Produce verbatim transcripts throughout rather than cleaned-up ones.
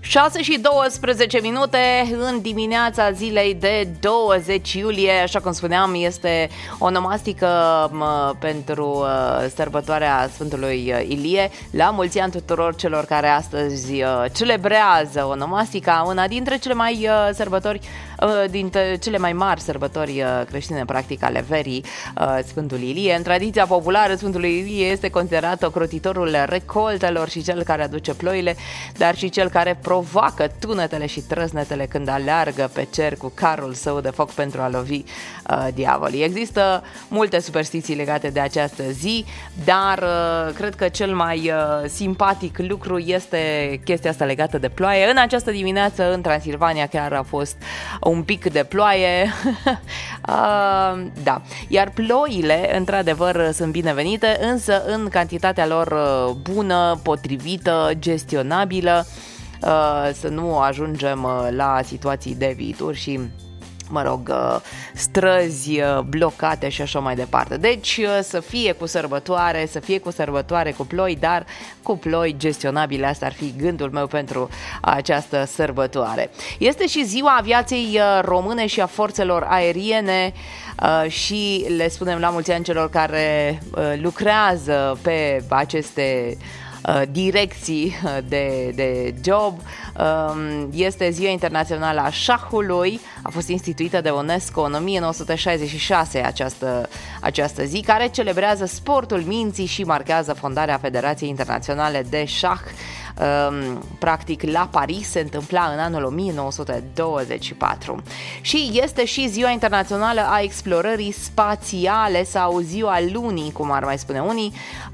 șase și douăsprezece minute în dimineața zilei de douăzeci iulie, așa cum spuneam, este onomastică pentru sărbătoarea Sfântului Ilie. La mulți ani tuturor celor care astăzi celebrează onomastica, una dintre cele mai sărbători, dintre cele mai mari sărbători creștine, practic, ale verii, Sfântul Ilie. În tradiția populară, Sfântul Ilie este considerat ocrotitorul recoltelor și cel care aduce ploile, dar și cel care provoacă tunetele și trăsnetele când aleargă pe cer cu carul său de foc pentru a lovi uh, diavolii. Există multe superstiții legate de această zi, dar uh, cred că cel mai uh, simpatic lucru este chestia asta legată de ploaie. În această dimineață, în Transilvania, chiar a fost un pic de ploaie. uh, da. Iar ploile, într-adevăr, sunt binevenite, însă în cantitatea lor bună, potrivită, gestionabilă, să nu ajungem la situații de viitor și, mă rog, străzi blocate și așa mai departe. Deci să fie cu sărbătoare, să fie cu sărbătoare cu ploi, dar cu ploi gestionabile. Asta ar fi gândul meu pentru această sărbătoare. Este și ziua aviației române și a forțelor aeriene și le spunem la mulți ani celor care lucrează pe aceste direcții de, de job. Este Ziua Internațională a Șahului, a fost instituită de UNESCO în o mie nouă sute șaizeci și șase această, această zi, care celebrează sportul minții și marchează fondarea Federației Internaționale de Șah. Practic la Paris se întâmpla în anul o mie nouă sute douăzeci și patru. Și este și Ziua Internațională a Explorării Spațiale sau Ziua Lunii, cum ar mai spune unii.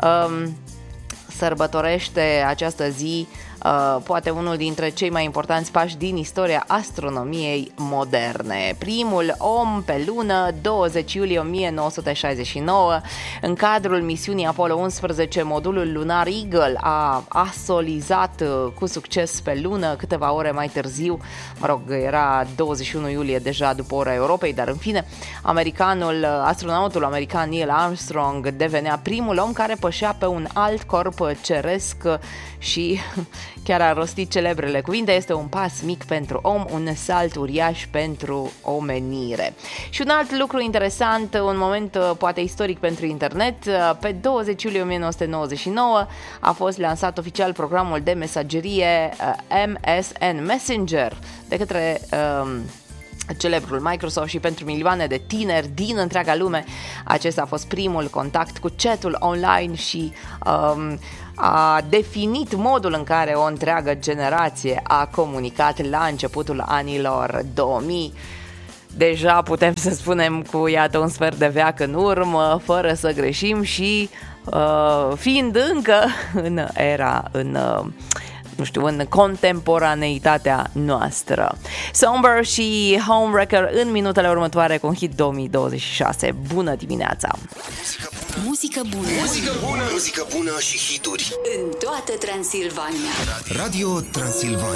Sărbătorește această zi uh, poate unul dintre cei mai importanți pași din istoria astronomiei moderne. Primul om pe lună, douăzeci iulie o mie nouă sute șaizeci și nouă, în cadrul misiunii Apollo unsprezece, modulul lunar Eagle a asolizat cu succes pe lună câteva ore mai târziu. Mă rog, era douăzeci și unu iulie, deja după ora Europei, dar în fine, americanul, astronautul american Neil Armstrong devenea primul om care pășea pe un alt corp ceresc și chiar a rostit celebrele cuvinte: este un pas mic pentru om, un salt uriaș pentru omenire. Și un alt lucru interesant, un moment poate istoric pentru internet: pe douăzeci iulie o mie nouă sute nouăzeci și nouă a fost lansat oficial programul de mesagerie M S N Messenger de către um, celebrul Microsoft și pentru milioane de tineri din întreaga lume. Acesta a fost primul contact cu chatul online și um, a definit modul în care o întreagă generație a comunicat la începutul anilor două mii. Deja putem să spunem cu, iată, un sfert de veac în urmă, fără să greșim și uh, fiind încă în era, în... Uh, nu știu, în contemporaneitatea noastră. Somber și Homewrecker în minutele următoare cu un hit două mii douăzeci și șase. Bună dimineața! Muzică bună! Muzică bună! Muzică bună și hituri în toată Transilvania. Radio Transilvania.